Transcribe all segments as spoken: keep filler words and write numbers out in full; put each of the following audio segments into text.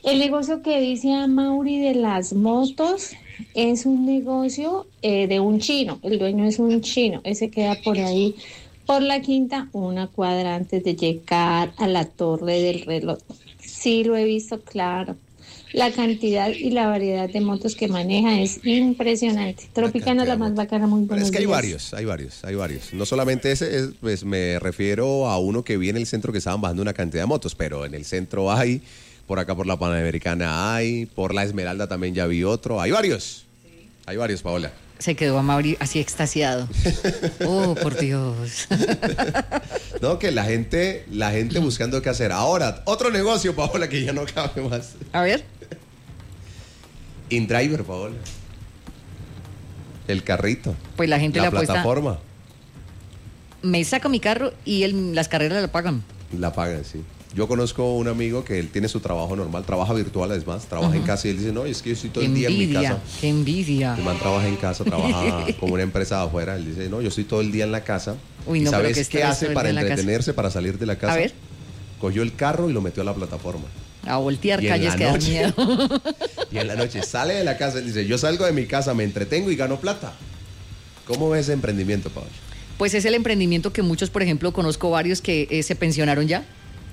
El negocio que dice a Mauri de las motos es un negocio eh, de un chino. El dueño es un chino. Ese queda por ahí, por la quinta, una cuadra antes de llegar a la torre del reloj. Sí, lo he visto, claro. La cantidad y la variedad de motos que maneja es impresionante. Tropicana, la más bacana, muy buena. Es que hay varios, hay varios, hay varios. No solamente ese, es, pues me refiero a uno que vi en el centro que estaban bajando una cantidad de motos, pero en el centro hay, por acá por la Panamericana hay, por la Esmeralda también ya vi otro. Hay varios, hay varios, Paola. Se quedó a Mauri así extasiado. Oh, por Dios. No, que la gente, la gente buscando qué hacer. Ahora, otro negocio, Paola, que ya no cabe más. A ver. InDriver, Paola. El carrito. Pues la gente la le apuesta. La plataforma. Me saco mi carro y el, las carreras la pagan. La pagan, sí. Yo conozco un amigo que él tiene su trabajo normal, trabaja virtual, es más, trabaja uh-huh. en casa y él dice, no, es que yo estoy todo envidia, el día en mi casa. Qué envidia. El man trabaja en casa, trabaja como una empresa de afuera. Él dice, no, yo estoy todo el día en la casa. Uy, no, ¿Y sabes que qué hace para entretenerse, para salir de la casa? A ver. Cogió el carro y lo metió a la plataforma. A voltear calles que da miedo. Y en la noche sale de la casa y dice, yo salgo de mi casa, me entretengo y gano plata. ¿Cómo ves ese emprendimiento, Pablo? Pues es el emprendimiento que muchos, por ejemplo, conozco varios que eh, se pensionaron ya.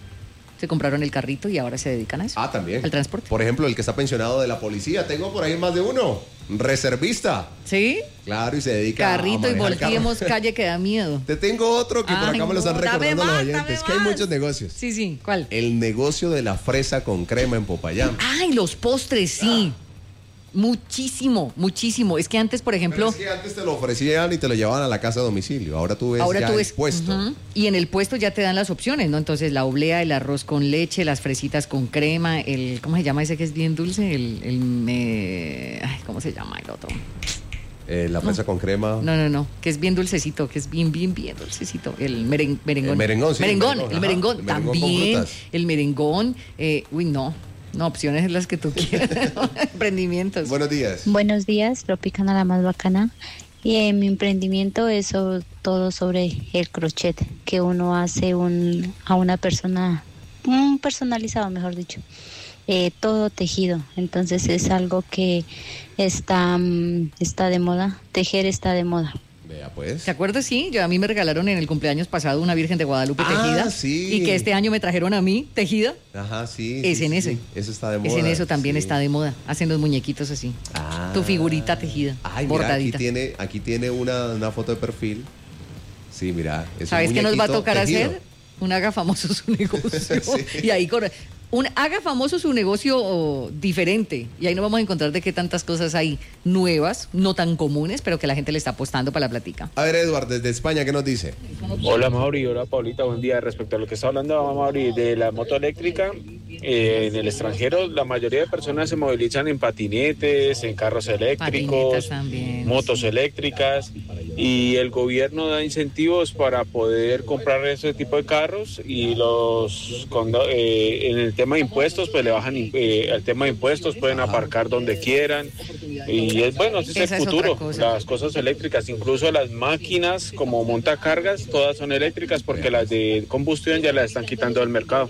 Se compraron el carrito y ahora se dedican a eso. Ah, también. Al transporte. Por ejemplo, el que está pensionado de la policía. Tengo por ahí más de uno. Reservista. ¿Sí? Claro, y se dedica carrito a Carrito y volteemos carro. Calle que da miedo. Te tengo otro que Ay, por acá no, me lo están recordando los oyentes. Más. Que hay muchos negocios. Sí, sí. ¿Cuál? El negocio de la fresa con crema en Popayán. Ay, los postres, sí. Ah. Muchísimo, muchísimo. Es que antes, por ejemplo... Pero es que antes te lo ofrecían y te lo llevaban a la casa a domicilio. Ahora tú ves ahora ya tú ves, el puesto. Uh-huh. Y en el puesto ya te dan las opciones, ¿no? Entonces la oblea, el arroz con leche, las fresitas con crema, el... ¿Cómo se llama ese que es bien dulce? El... el eh, ay, ¿cómo se llama el otro? Eh, la fresa no. con crema. No, no, no, que es bien dulcecito, que es bien, bien, bien dulcecito. El meren, merengón. El merengón, sí. Merengón, el merengón, el merengón, el merengón también. El merengón, eh, uy, no. No, opciones las que tú quieras. Emprendimientos. Buenos días. Buenos días, Tropicana la más bacana. Y en mi emprendimiento es sobre, todo sobre el crochet, que uno hace un, a una persona, un personalizado, mejor dicho, eh, todo tejido. Entonces es algo que está, está de moda, tejer está de moda. Vea pues. ¿Te acuerdas? Sí, yo, a mí me regalaron en el cumpleaños pasado una Virgen de Guadalupe ah, tejida. Sí. Y que este año me trajeron a mí tejida. Ajá, sí. Es sí, en sí, ese. Sí. Eso está de moda. Es en eso también sí. está de moda. Hacen los muñequitos así. Ah. Tu figurita tejida. Ay, bordadita. Mira, aquí tiene, aquí tiene una, una foto de perfil. Sí, mira. Es ¿Sabes qué nos va a tocar tejido. hacer? Un haga famoso su negocio. Sí. Y ahí corre. Un, haga famoso su negocio oh, diferente. Y ahí nos vamos a encontrar de qué tantas cosas hay nuevas, no tan comunes, pero que la gente le está apostando para la platica. A ver, Eduardo, desde España, ¿qué nos dice? Hola, Mauri. Hola, Paulita. Buen día. Respecto a lo que está hablando, Mauri, de la moto eléctrica, eh, en el extranjero la mayoría de personas se movilizan en patinetes, en carros eléctricos, motos eléctricas, y el gobierno da incentivos para poder comprar ese tipo de carros, y los cuando, eh, en el tema de impuestos, pues le bajan eh, el tema de impuestos, pueden aparcar donde quieran, y es bueno, ese es el futuro. Cosa. Las cosas eléctricas, incluso las máquinas como montacargas, todas son eléctricas porque las de combustión ya las están quitando del mercado.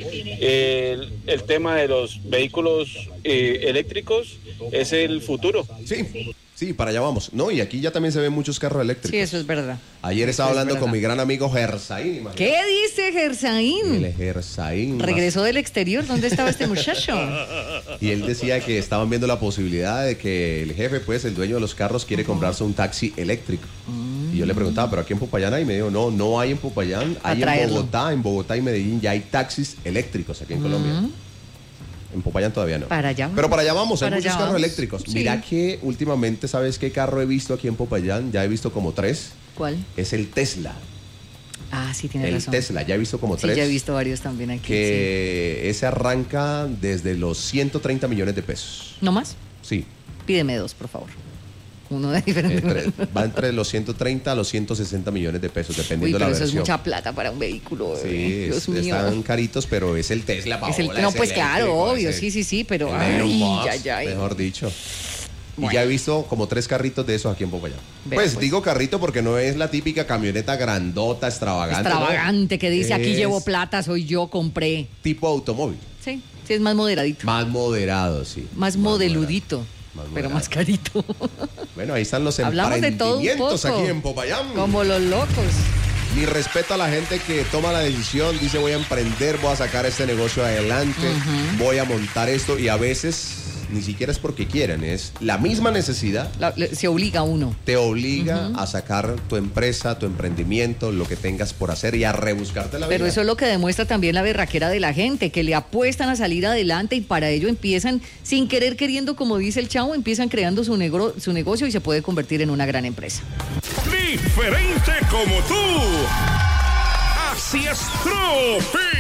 El, el tema de los vehículos eh, eléctricos es el futuro. Sí. Sí, para allá vamos. No, y aquí ya también se ven muchos carros eléctricos. Sí, eso es verdad. Ayer estaba eso hablando con mi gran amigo Gersaín. Imagínate. ¿Qué dice Gersaín? El Gersaín. Regresó del exterior. ¿Dónde estaba este muchacho? Y él decía que estaban viendo la posibilidad de que el jefe, pues, el dueño de los carros, quiere uh-huh. comprarse un taxi eléctrico. Uh-huh. Y yo le preguntaba, ¿pero aquí en Popayán hay? Y me dijo, no, no hay en Popayán. Hay en Bogotá, en Bogotá y Medellín ya hay taxis eléctricos aquí en uh-huh. Colombia. En Popayán todavía no. Para allá. Pero para allá vamos, para hay muchos carros vamos. eléctricos. Sí. Mira que últimamente, ¿sabes qué carro he visto aquí en Popayán? Ya he visto como tres. ¿Cuál? Es el Tesla. Ah, sí, tienes el razón. El Tesla, ya he visto como sí, tres. Sí, ya he visto varios también aquí. Que sí. ese arranca desde los ciento treinta millones de pesos. ¿No más? Sí. Pídeme dos, por favor. Uno de diferente. Entre, va entre los ciento treinta a los ciento sesenta millones de pesos, dependiendo Uy, pero de la eso versión. es mucha plata para un vehículo. Sí, Dios es, mío. Están caritos, pero es el Tesla, Paola, es el, No, es pues claro, obvio, ese, sí, sí, sí, pero... Ay, ya, ya, ya. Mejor dicho. Bueno. Y ya he visto como tres carritos de esos aquí en Popayán. Vea, Pues, pues digo carrito porque no es la típica camioneta grandota, extravagante. Extravagante, ¿no? que dice, es aquí llevo plata, soy yo, compré. Tipo automóvil. Sí. Sí, es más moderadito. Más moderado, sí. Más, más modeludito. Más pero más carito. Bueno, ahí están los Hablamos emprendimientos de todo un poco, aquí en Popayán. Como los locos. Mi respeto a la gente que toma la decisión, dice voy a emprender, voy a sacar este negocio adelante, uh-huh. voy a montar esto y a veces ni siquiera es porque quieren, es la misma necesidad. La, le, se obliga a uno. Te obliga uh-huh. a sacar tu empresa, tu emprendimiento, lo que tengas por hacer y a rebuscarte la vida. Pero eso es lo que demuestra también la berraquera de la gente, que le apuestan a salir adelante y para ello empiezan, sin querer queriendo, como dice el chavo, empiezan creando su, negro, su negocio y se puede convertir en una gran empresa. Diferente como tú. Así es, Tropi.